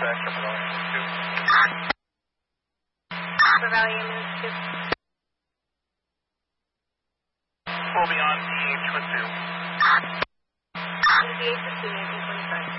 extra for volume 2. For volume 2. We'll be on DH for 2. DH for 2, 1925.